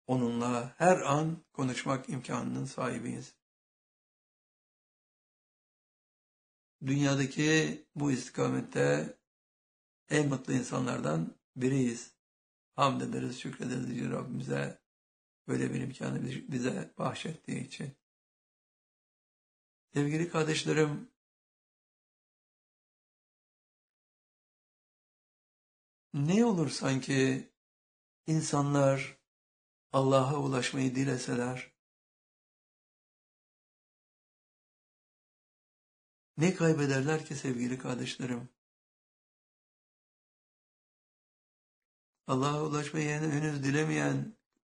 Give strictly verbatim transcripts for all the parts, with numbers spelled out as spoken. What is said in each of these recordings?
onunla her an konuşmak imkanının sahibiyiz. Dünyadaki bu istikamette en mutlu insanlardan biriyiz. Hamd ederiz, şükrederiz Yüce Rabbimize böyle bir imkanı bize bahşettiği için. Sevgili kardeşlerim, ne olur sanki insanlar Allah'a ulaşmayı dileseler, ne kaybederler ki sevgili kardeşlerim? Allah'a ulaşmayı henüz dilemeyen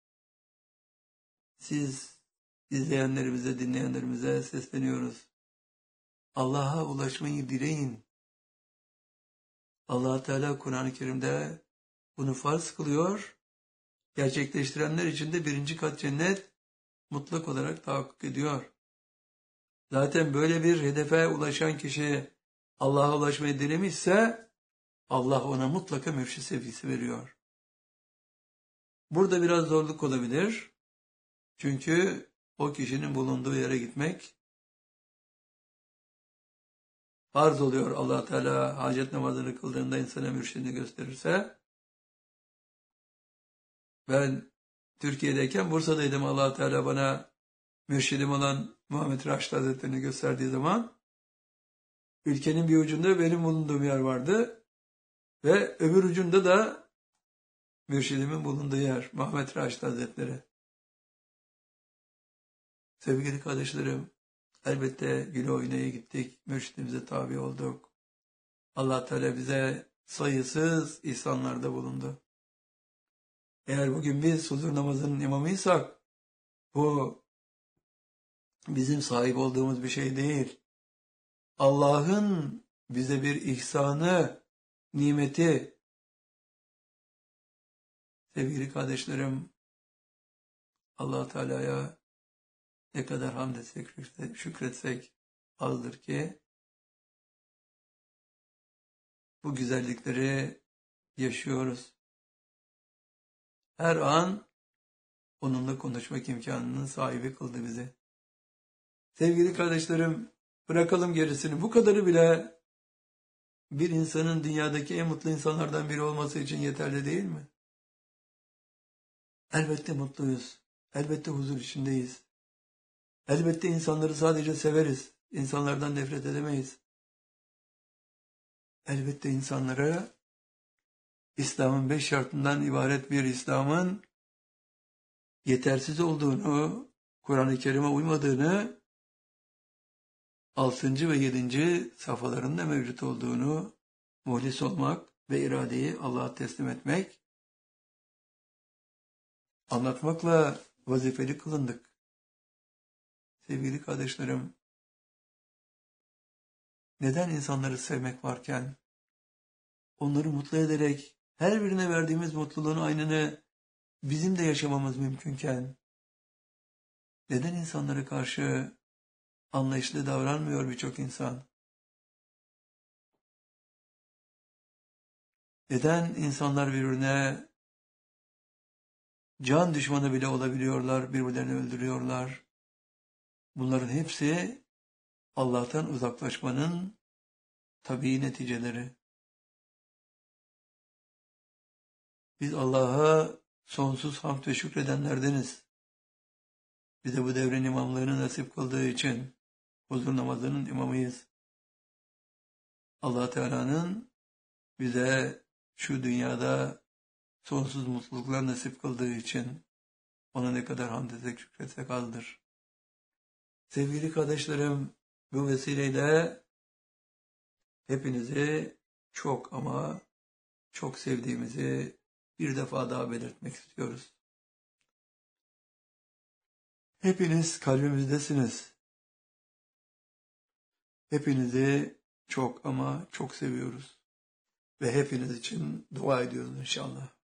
siz izleyenlerimize, dinleyenlerimize sesleniyoruz. Allah'a ulaşmayı dileyin. Allah Teala Kur'an-ı Kerim'de bunu farz kılıyor. Gerçekleştirenler için de birinci kat cennet mutlak olarak tahakkuk ediyor. Zaten böyle bir hedefe ulaşan kişi Allah'a ulaşmayı dilemişse Allah ona mutlaka mürşid sevgisi veriyor. Burada biraz zorluk olabilir. Çünkü o kişinin bulunduğu yere gitmek farz oluyor. Allah Teala hacet namazını kıldığında insana mürşidini gösterirse. Ben Türkiye'deyken Bursa'daydım. Allah Teala bana mürşidim olan Muhammed Raşid Hazretleri'ni gösterdiği zaman ülkenin bir ucunda benim bulunduğum yer vardı ve öbür ucunda da mürşidimin bulunduğu yer Muhammed Raşid Hazretleri. Sevgili kardeşlerim, elbette güle oynaya gittik, mürşidimize tabi olduk. Allah Teala bize sayısız ihsanlarda bulundu. Eğer bugün biz huzur namazının imamıysak, bu bizim sahip olduğumuz bir şey değil. Allah'ın bize bir ihsanı, nimeti. Sevgili kardeşlerim, Allah Teala'ya ne kadar hamd etsek, şükretsek azdır ki bu güzellikleri yaşıyoruz. Her an onunla konuşmak imkanının sahibi kıldı bizi. Sevgili kardeşlerim, bırakalım gerisini. Bu kadarı bile bir insanın dünyadaki en mutlu insanlardan biri olması için yeterli değil mi? Elbette mutluyuz. Elbette huzur içindeyiz. Elbette insanları sadece severiz. İnsanlardan nefret edemeyiz. Elbette insanlara İslam'ın beş şartından ibaret bir İslam'ın yetersiz olduğunu, Kur'an-ı Kerim'e uymadığını, altıncı ve yedinci safhalarında mevcut olduğunu muhlis olmak ve iradeyi Allah'a teslim etmek, anlatmakla vazifeli kılındık. Sevgili kardeşlerim, neden insanları sevmek varken, onları mutlu ederek her birine verdiğimiz mutluluğun aynını bizim de yaşamamız mümkünken, neden insanlara karşı anlayışlı davranmıyor birçok insan? Neden insanlar birbirine can düşmanı bile olabiliyorlar, birbirlerini öldürüyorlar? Bunların hepsi Allah'tan uzaklaşmanın tabii neticeleri. Biz Allah'a sonsuz hamd ve şükredenlerdeniz. Bize bu devrin imamlığını nasip kıldığı için huzur namazının imamıyız. Allah Teala'nın bize şu dünyada sonsuz mutluluklar nasip kıldığı için ona ne kadar hamd etsek şükretsek azdır. Sevgili kardeşlerim, bu vesileyle hepinizi çok ama çok sevdiğimizi bir defa daha belirtmek istiyoruz. Hepiniz kalbimizdesiniz. Hepinizi çok ama çok seviyoruz. Ve hepiniz için dua ediyoruz inşallah.